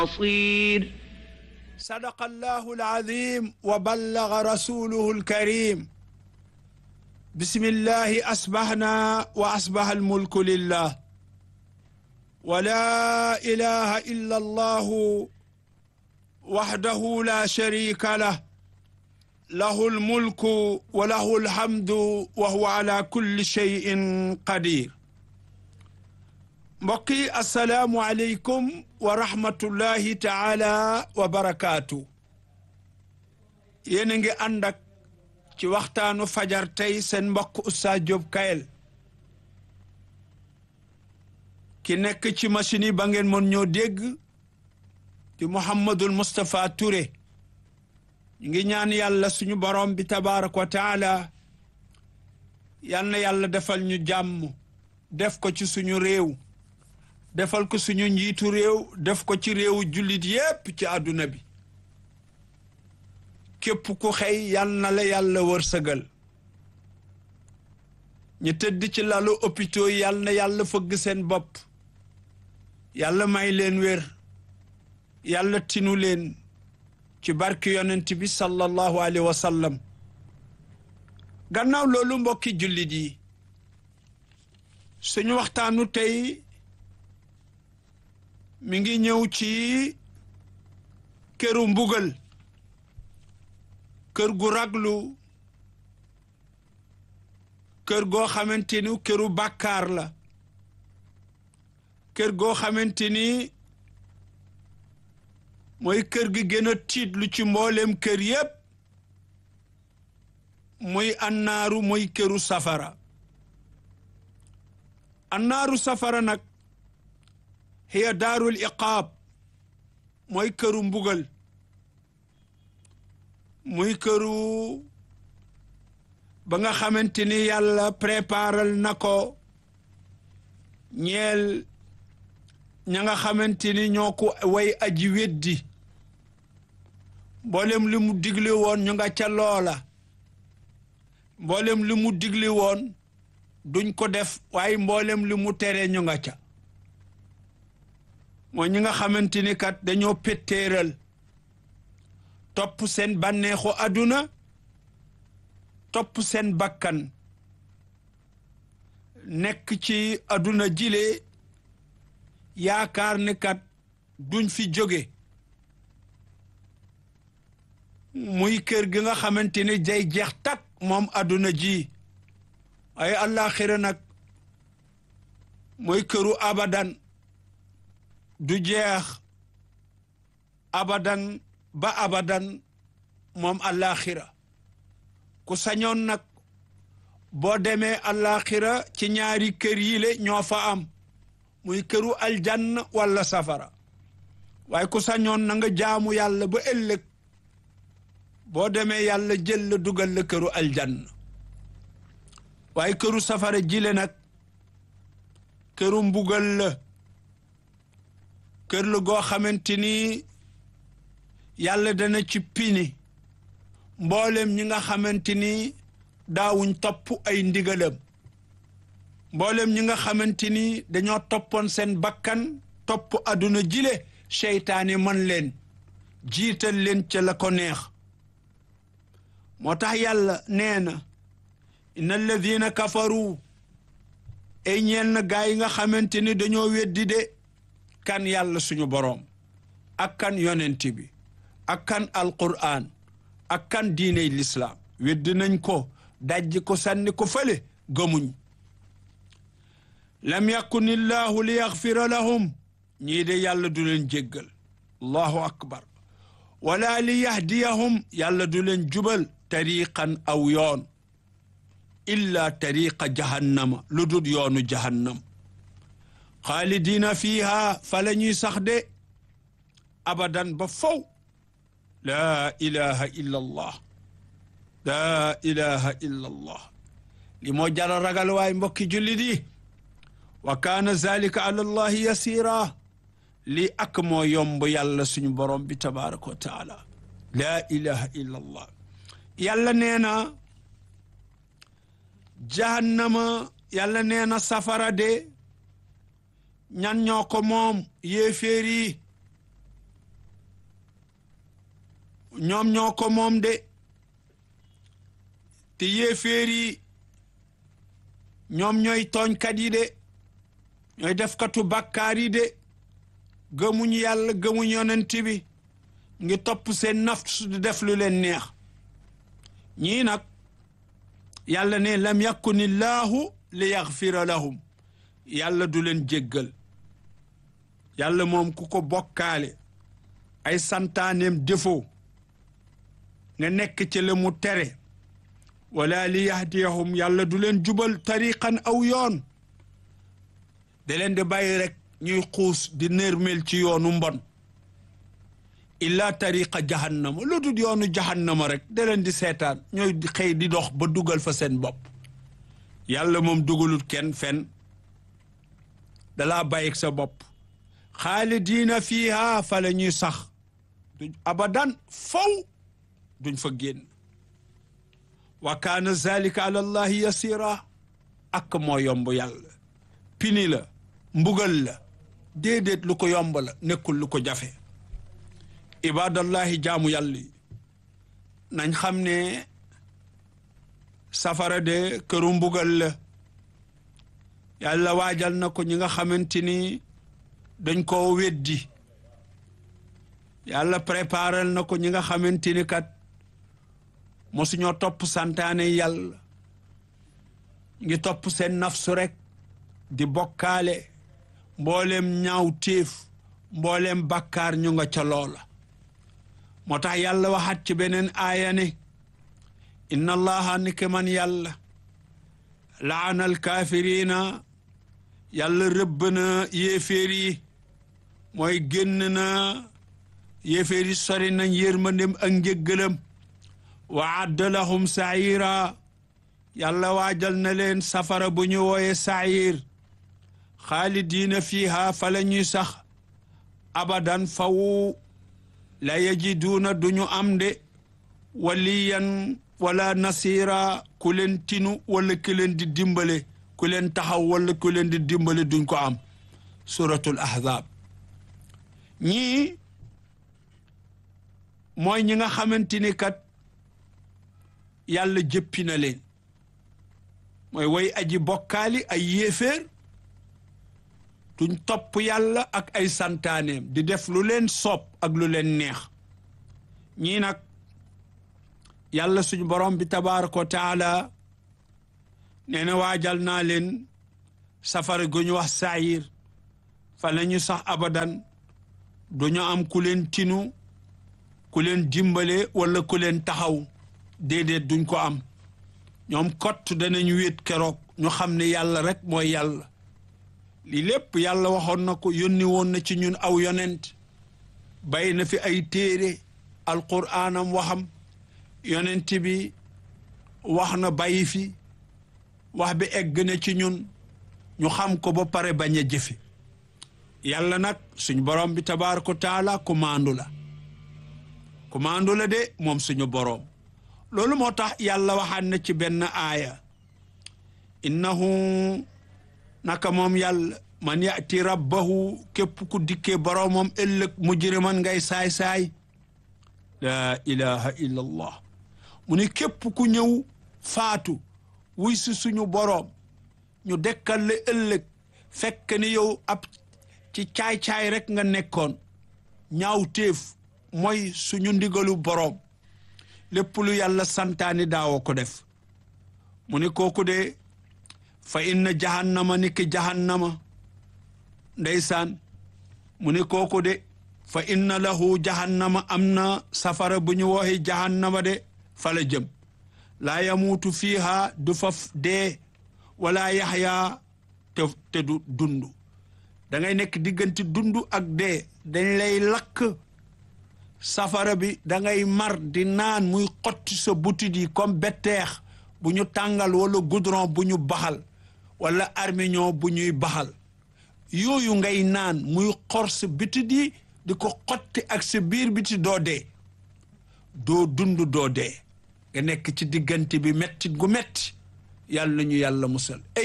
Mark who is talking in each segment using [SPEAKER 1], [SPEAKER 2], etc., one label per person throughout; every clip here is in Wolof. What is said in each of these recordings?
[SPEAKER 1] بصير
[SPEAKER 2] صدق الله العظيم وبلغ رسوله الكريم بسم الله أصبحنا وأصبح الملك لله ولا إله إلا الله وحده لا شريك له له الملك وله الحمد وهو على كل شيء قدير mbokki assalaamu aleykum wa rahmatullahi taala wa barakaatu yéen a ngi ànd ak ci waxtaanu fajar tey seen mbokk Oustaz Diop Kayel ki nekk ci machine yi ba ngeen mën ñoo dégg di Mouhamadul Moustapha Touré ñu ngi ñaan yàlla suñu borom bi tabaaraka wa taala yal na yàlla defal ñu jàmm def ko ci suñu réew defal ko suñu njiitu réew def ko ci réewu jullit yépp ci àdduna bi képp ku xëy yal na la yàlla wërsëgal ñu tëdd ci lalu hôpitaux yi yal na yàlla fëgg seen bopp yàlla may leen wér yàlla tinu leen ci barke yonent bi sallallahu alayhi wa sallam gannaaw loolu mbokki jullit yi suñu waxtaanu tey mi ngi ñëw ci këru mbugal kër gu raglu kër goo xamante ni këru bàkkaar la kër goo xamante ni mooy kër gi gën a tiitlu ci mboolem kër yépp muy annaaru muy këru safara annaaru safara nag hiya daarul iqaab mooy këru mbugal muy këru ba nga xamante ni yàlla préparal na ko ñeel ña nga xamante ni ñoo ko way aji weddi mboolem li mu digli woon ñu nga ca loola mboolem li mu digli woon duñ ko def waaye mboolem li mu tere ñu nga ca mooy ñi nga xamante ni kat dañoo pettéeral topp seen bànneexu àdduna topp seen bakkan nekk ci àdduna jile yaakaar ni kat duñ fi jóge muy kër gi nga xamante ni day jeex takk moom àdduna ji ay àllaaxira nag mooy këru abadan du jeex abadan ba abadan moom àllaaxira ku sañoon nag boo demee àllaaxira ci ñaari kër yile ñoo fa am muy këru aljanna walla safara waaye ku sañoon na nga jaamu yàlla ba ëllëg boo demee yàlla jël la dugal la këru aljanna waaye këru safara jile nag këru mbugal la kër la goo xamante ni yàlla dana ci pini mboolem ñi nga xamante ni daawuñ topp ay ndigalam mboolem ñi nga xamante ni dañoo toppoon seen bakkan topp àdduna jile seytaane man leen jiital leen ca la ko neex moo tax yàlla nee na inna alladina kafaru ay ñeel na gaa yi nga xamante ni dañoo weddi de kan yàlla suñu boroom ak kan yonent bi ak kan alquran ak kan diiney lislaam weddi nañ ko dajji ko sànni ko fële gëmuñ lam yakunillahu li yaxfira lahum ñii de yàlla du leen jéggal allahu akbar wala li yahdiyahum yàlla du leen jubal tariqan aw yoon illa tariqa jahannama lu dul yoonu jahannam xaalidina fiiha fa la ñuy sax de abadan ba faw laa ilaha illa allah laa ilaha illa allah li moo jara ragal waay mbokki jullit yi wa kaana zalika ala allahi yasira lii ak moo yomb yàlla suñu borom bi tabaraka wa taala laa ilaha illa allah yàlla nee na jahannama yàlla nee na safara de ñan ñoo ko moom yéeféer yi ñoom ñoo ko moom de te yéeféer yi ñoom ñooy tooñkat yi de ñooy defkatu bàkkaar yi de gëmuñu yàlla gëmuñu yonent bi ngi topp seen nafs di def lu leen neex ñii nag yàlla ne lam yakunillaahu li yaxfira lahum yàlla du leen jéggal yàlla moom ku ko bokkaale ay santaaneem defoo nga nekk ci la mu tere wala li yahdiyahum yàlla du leen jubal tariqan aw yoon da leen di bàyyi rek ñuy xuus di nërmel ci yoonu mbon illa tariqa jahannama lu dul yoonu jahannama rek da leen di seetaan ñooy xëy di dox ba dugal fa seen bopp yàlla moom dugalul kenn fenn dalaa bàyyik sa bopp xaalidiina fiiha fa la ñuy sax duñ abadan faw duñ fa génn wa kaana zalika ala allahi yasira ak moo yomb yàlla pini la mbugal la déedéet lu ko yomb la nekkul lu ko jafe ibadallahi jaamu yàlla yi nañ xam ne safara de këru mbugal la yàlla waajal na ko ñi nga xamante ni dañ koo weddi yàlla préparal na ko ñi nga xamante ni kat mosuñoo topp santaane yàlla ngi topp seen nafsu rek di bokkaale mbooleem ñaaw téef mbooleem bàkkaar ñu nga ca loola moo tax yàlla waxaat ci beneen aaya ne inna allaha ni ke man yàlla laana alkaafirina yàlla rëbb na yéeféer yi mooy génn na yéeféer yi sori nañ yërmandem ak njëggalam wa adda lahum saira yàlla waajal na leen safara bu ñu wooye sair xaalidiina fiiha fa la ñuy sax abadan fawu la yajiduuna duñu am de waliyan wala nasira ku leen tinu wala ku leen di dimbale ku leen taxaw wala ku leen di dimbale duñ ko am suratul ahzab ñii mooy ñi nga xamante ni kat yàlla jëppi na leen mooy way aji bokkaali ay yéeféer duñ topp yàlla ak ay santaaneem di def lu leen soob ak lu leen neex ñii nag yàlla suñu borom bi tabaaraka wa taala nee na waajal naa leen safara gu ñu wax saayir fa la ñu sax abadan duñu am ku leen tinu ku leen dimbale wala ku leen taxaw déedéet duñ ko am ñoom kott danañ wéet keroog ñu xam ne yàlla rek mooy yàlla lii lépp yàlla waxoon na ko yónni woon na ci ñun aw yonent bàyyi na fi ay téere alquraanam waxam yonent bi wax na bàyyi fi wax bi egg na ci ñun ñu xam ko ba pare bañ a jëfe yàlla nag suñ borom bi tabaaraka wa taala kumaandu la de moom suñu borom loolu moo tax yàlla waxaan na ci benn aaya innahu naka moom yàlla man yati rabbahu képp ku dikkee boromam ëllëg mujriman ngay saay-saay laa ilaha illa allah mu ni képp ku ñëw faatu wuy si suñu boroom ñu dekkal la ëllëg fekk ni yow ab ci caay-caay rek nga nekkoon ñaaw téef mooy suñu ndigalu boroom lépp lu yàlla santaani daawoo ko def mu ni kooku de fa inna jahannama ni ki jahannama ndeysaan mu ni kooku de fa inna lahu jahannama am na safara bu ñu wooxe jahannama de fa la jëm laa yamuutu fiiha du fa dee wala yaxya te du dund da ngay nekk diggante dund ak dee dañ lay lakk safara bi da ngay mar di naan muy xotti sa butit yi comme betteex bu ñu tàngal wala goudron bu ñu baxal wala armignon bu ñuy baxal yooyu ngay naan muy xor sa butit yi di ko xotti ak sa biir biti doo dee doo dund doo dee nga nekk ci diggante bi metti gu metti yàlla nañu yàlla musal ay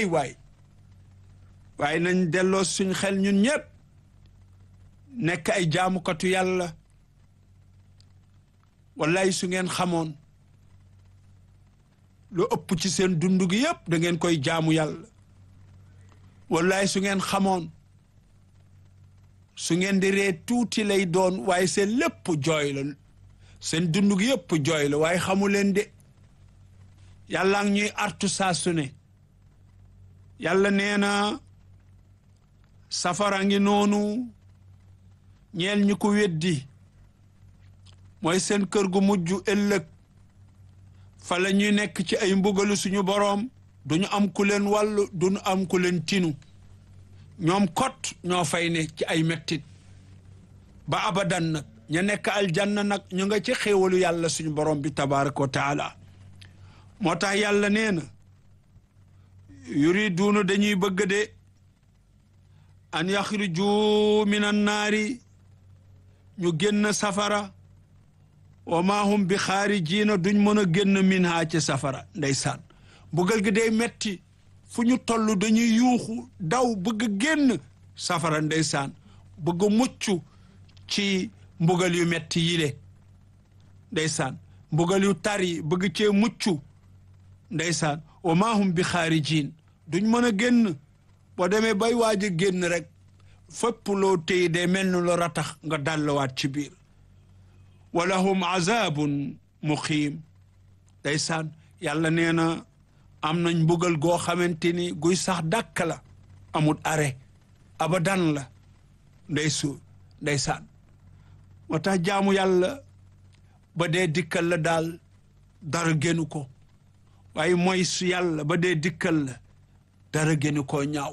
[SPEAKER 2] waaye nañ delloo suñ xel ñun ñëpp nekk ay jaamukatu yàlla wallaay su ngeen xamoon lu ëpp ci seen dund gi yépp da ngeen koy jaamu yàlla wallaay su ngeen xamoon su ngeen di ree tuuti lay doon waaye seen lépp jooy la seen dund gi yépp jooy la waaye xamu leen de yàlla ngi ñuy artu saa su ne yàlla nee na safara ngi noonu ñeel ñu ko weddi mooy seen kër gu mujj ëllëg fa la ñuy nekk ci ay mbugalu suñu boroom duñu am ku leen wàllu duñu am ku leen tinu ñoom kot ñoo fay ne ci ay mettit ba abadan nag ña nekk aljanna nag ñu nga ci xéewalu yàlla suñu boroom bi tabaraka wa taala moo tax yàlla nee na yuriduuna dañuy bëgg de an yaxriju min an naari ñu génn safara wa ma hum bi xaarijiina duñ mën a génn min ha ci safara ndeysaan mbugal gi day metti fu ñu toll dañuy yuuxu daw bëgg génn safara ndeysaan bëgg mucc ci mbugal yu metti yile ndeysaan mbugal yu tari bëgg cee mucc ndeysaan wa ma hum bi xaarijiin duñ mën a génn boo demee bay waaj a génn rek fépp loo téy day mel ni lu ratax nga dàllawaat ci biir walahum azabun muqiim ndeysaan yàlla nee na am nañ mbugal goo xamante ni guy sax dàkk la amul arrêt abadan la ndeysaan moo tax jaamu yàlla ba dee dikkal la daal dara génnu ko waaye mooy su yàlla ba dee dikkal la dara génnu koo ñaaw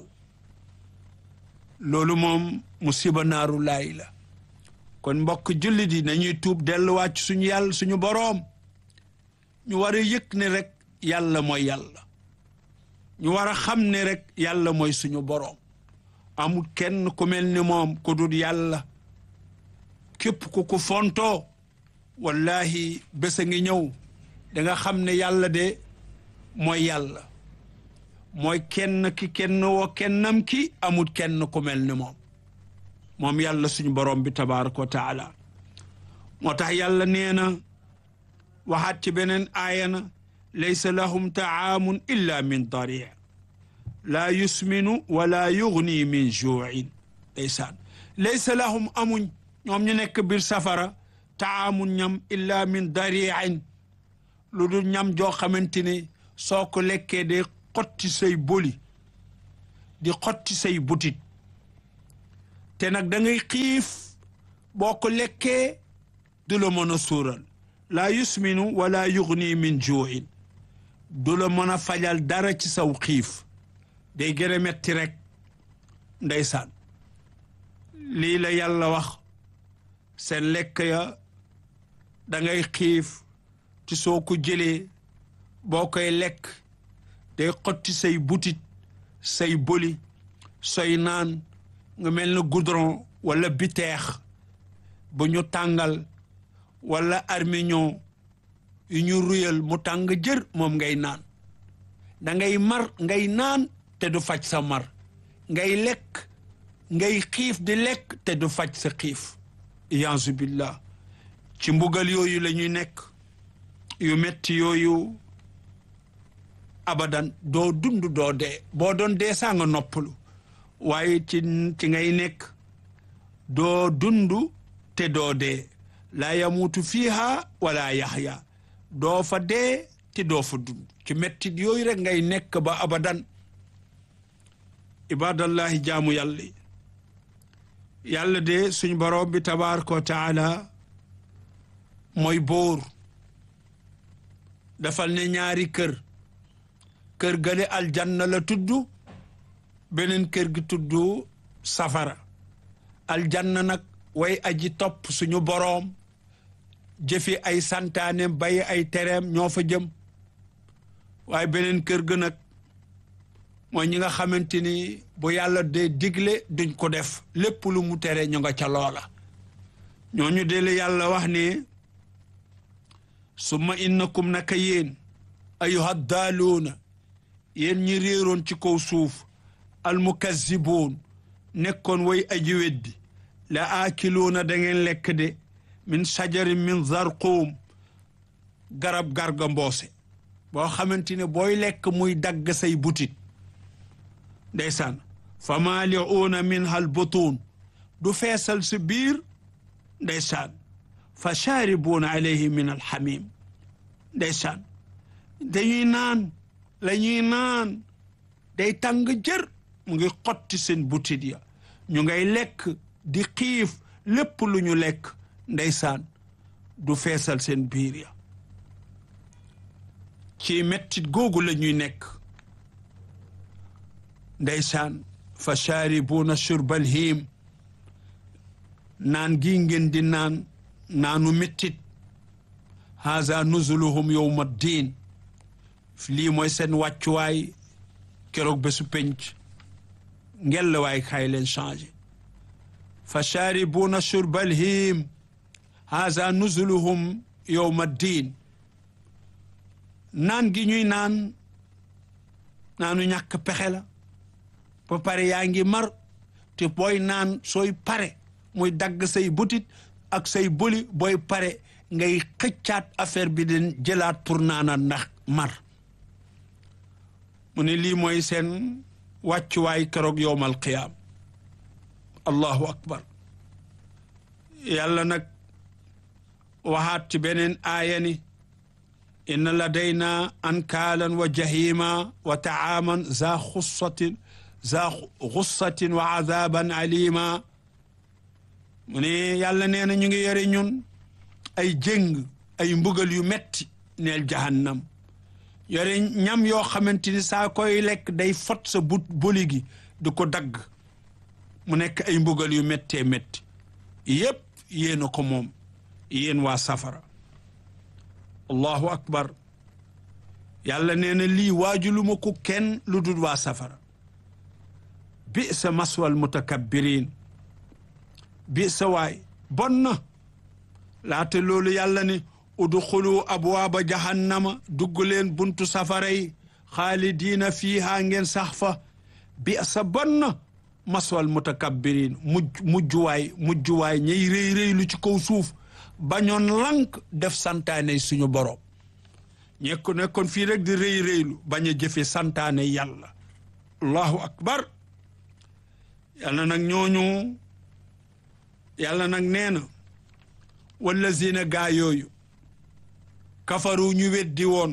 [SPEAKER 2] loolu moom musiba naaru laay la kon mbokk jullit yi nañuy tuub delluwaat ci suñu yàlla suñu boroom ñu war a yëg ne rek yàlla mooy yàlla ñu war a xam ne rek yàlla mooy suñu boroom amul kenn ku mel ni moom ku dul yàlla képp ku ko fontoo wallahi bés a ngi ñëw da nga xam ne yàlla de mooy yàlla mooy kenn ki kenn woo kennam ki amul kenn ku mel ni moom yàlla suñu borom bi tabaraka wa taala moo tax yàlla nee na waxaat ci beneen aaya na laysa lahum taamun illa min dari laa yusminu wala yugni min juin ndeysaan laysa lahum amuñ ñoom ñu nekk biir safara taamun ñam illa min dariin lu dul ñam joo xamante ne soo ko lekkee de xotti say boli di xotti say butit te nag da ngay xiif boo ko lekkee du la mën a suural laa yusminu wala yugni min juin du la mën a fajal dara ci saw xiif day gën a metti rek ndeysaan lii la yàlla wax seen lekk ya da ngay xiif ci soo ko jëlee boo koy lekk day xotti say butit say boli say naan nga mel na goudron wala biteex bu ñu tàngal wala armignon yu ñu ruyal mu tàng jër moom ngay naan da ngay mar ngay naan te du faj sa mar ngay lekk ngay xiif di lekk te du faj sa xiif iyaasu billah ci mbugal yooyu la ñuy nekk yu metti yooyu abadan doo dund doo dee boo doon dee saa nga noppalu waaye ci ngay nekk doo dund te doo dee laa yamuutu fiiha wala yaxya doo fa dee te doo fa dund ci mettit yooyu rek ngay nekk ba abadan ibadallahi jaamu yàlla yàlla de suñ borom bi tabaraka wa taala mooy bóor dafal ne ñaari kër gale aljanna la tudd beneen kër gi tudd safara aljanna nag way aji topp suñu boroom jëfi ay santaane bay ay tereem ñoo fa jëm waaye beneen kër ga nag mooy ñi nga xamante ni bu yàlla dee digle duñ ko def lépp lu mu tere ñu nga ca loola ñooñu de la yàlla wax ne summa innakum naka yéen ayuha daaluuna yéen ñi réeroon ci kaw suuf almukazzibuun nekkoon way aji weddi la aakiluuna da ngeen lekk de min sajarin min zarquum garab garga mboose boo xamante ne booy lekk muy dagg say butit ndeysaan fa maaliuuna minha al butun du feesal si biir ndeysaan fa shaaribuuna alayhi min al xamim ndeysaan dañuy naan la ñuy naan day tàng jër mu ngi xotti seen butit ya ñu ngay lekk di xiif lépp lu ñu lekk ndeysaan du feesal seen biir ya ci mettit googu la ñuy nekk ndeysaan fa shaaribuuna shurbal hiim naan gi ngeen di naan naanu mettit haza nuzuluhum yawma diin lii mooy seen wàccuwaay keroog bésu penc ngel la waay kaay leen changé fa shaaribuuna shurbal hiim haza nuzuluhum yawma diin naan gi ñuy naan naanu ñàkk pexe la ba pare yaa ngi mar te booy naan sooy pare muy dagg say butit ak say boli booy pare ngay xëccaat affaire bi di jëlaat pour naanaat ndax mar mu ne lii mooy seen wàccuwaay keroog yowmal qiyaam allahu akbar yàlla nag waxaat ci beneen aaya ni inna ladayna ankaalan wa jahima wa taaman za xussatin wa azaban alima mu ne yàlla nee na ñu ngi yore ñun ay jëng ay mbugal yu metti neel jahannam yore ñam yoo xamante ni saa koy lekk day fot sa boli gi di ko dagg mu nekk ay mbugal yu méttee métti yépp yéen a ko moom yéen waa safara allahu akbar yàlla nee na lii waajuluma ko kenn lu dul waa safara bi'sa maswal mutakabbiriin bi'sa waay bon na laate loolu yàlla ni udxulu abwaaba jahannama dugg leen buntu safara yi xaalidiina fiihaa ngeen sax fa bi'sa bon na maswal mutakabbiriin mujjuwaay ñay rëy lu ci kaw suuf bañoon lank def santaane suñu borom ñekku nekkoon fii rek di rëylu bañ a jëfe santaane yàlla allahu akbar yàlla nag ñooñu yàlla nag nee na wallazina gaa yooyu kafaru ñu weddi woon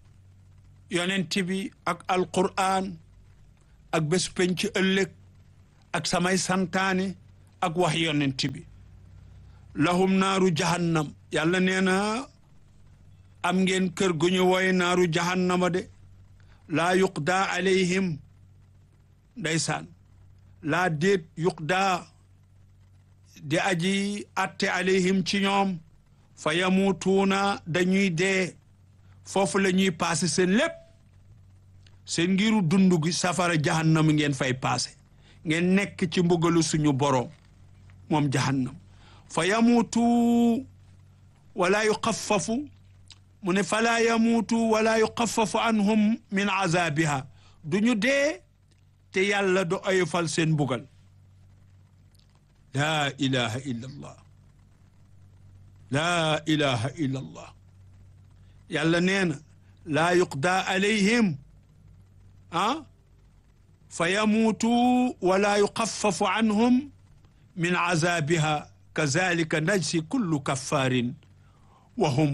[SPEAKER 2] yonent bi ak alquran ak bés penc ëllëg ak samay santaane ak wax yonent bi lahum naaru jahannam yàlla nee na am ngeen kër gu ñu wooye naaru jahannama de laa yuqda alayhim ndeysaan laa déet yuqda di aji atte alayhim ci ñoom fa yamutuuna dañuy dee foofu la ñuy paase seen lépp seen ngiru dund gi safara jahannam ngeen fay paase ngeen nekk ci mbugalu suñu boroom moom jahannam fa yamutu wala yuxaffafu mu ne falaa yamutu wala yuxaffafu anhum min azabiha duñu dee te yàlla du oyofal seen mbugal laa ilaha illa allah laa ilaha illa allah yàlla nee na laa yuqda alayhim fa yamutu wala yuxaffafu anhum min azabiha kazalika najzi kullu kaffarin wa hum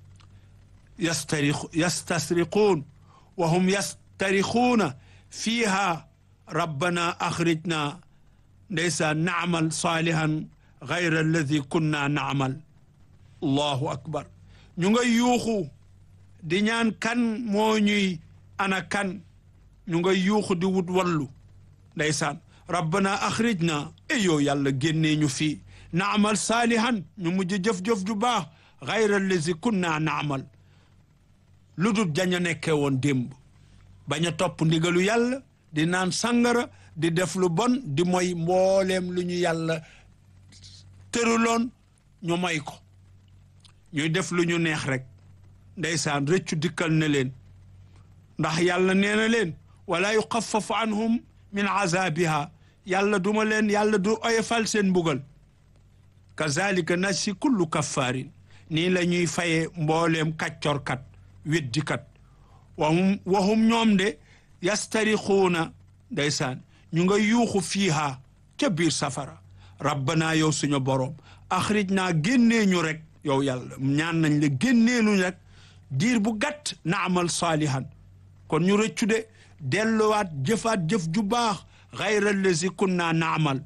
[SPEAKER 2] yastasriquun wa hum yastarixuuna fiiha rabbana axrijna ndeysaan naamal saalihan gayra alladi kunna naamal allahu akbar ñu nga yuuxu di ñaan kan moo ñuy ana kan ñu nga yuuxu di wut wallu ndeysaan rabbana axrijna yow yàlla génnee ñu fii naamal saalihan ñu mujj jëf-jëf ju baax gayra alladi kunna naamal lu dul jaña nekkee woon démb bañ a topp ndigalu yàlla di naan sangara di def lu bon di moy mbooleem lu ñu yàlla tëruloon ñu moy ko ñuy def lu ñu neex rek ndeysaan rëccu dikkal na leen ndax yàlla nee na leen wala yuxaffafu anhum min azabiha yàlla duma leen yàlla du oyofal seen mbugal kazalika najzi kullu kaffaarin nii la ñuy faye mbooleem kàccorkat weddikat wahum ñoom de yastarixuuna ndeysaan ñu nga yuuxu fiiha ca biir safara rabbana yow suñu boroom axrij naa génnee ñu rek yow yàlla ñaan nañ la génneelu rek diir bu gàtt na amal saalihan kon ñu rëccu de delluwaat jëfaat jëf ju baax xayra lazi kunna naamal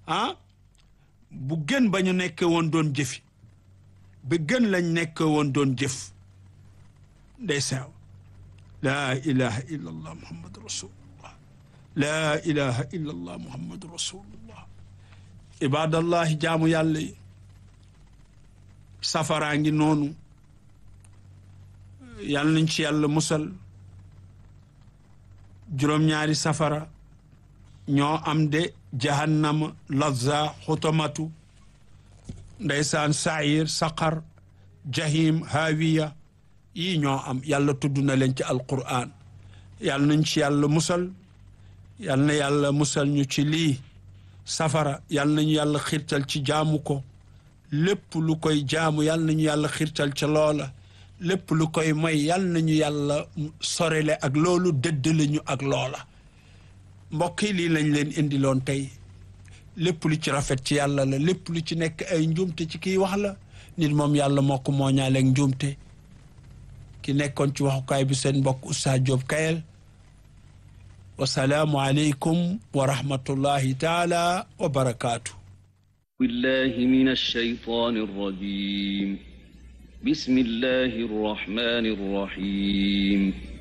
[SPEAKER 2] bu gën ba ñu nekke woon doon jëfi ba gën lañ nekke woon doon jëf ndeysaan laa ilaha illa allah muhammadu rasulullah laa ilaha illa allah muhammadu rasulullah ibadallahi jaamu yàlla yi safaraa ngi noonu yàlla nañ ci yàlla musal juróom-ñaari safara ñoo am de jahannama lazza xutamatu ndeysaan sair saqar jahim hawiya yii ñoo am yàlla tudd na leen ci alquran yàlla nañ ci yàlla musal yàlla na yàlla musal ñu ci lii safara yàlla nañu yàlla xiirtal ci jaamu ko lépp lu koy jaamu yàlla nañu yàlla xiirtal ca loola lépp lu koy moy yàlla nañu yàlla sorele ak loolu dëddale ñu ak loola mbokk yi lii lañ leen indiloon tey lépp lu ci rafet ci yàlla la lépp lu ci nekk ay njuumte ci kiy wax la nit moom yàlla moo ko mooñaaleeg njuumte ki nekkoon ci waxukaay bi seen mbokk Oustaz Diop Kayel wasalaamu aleykum wa rahmatullahi taala wa barakaatu
[SPEAKER 1] billahi min ash-shaytani r-rajim bismillahi r-rahmani r-rahim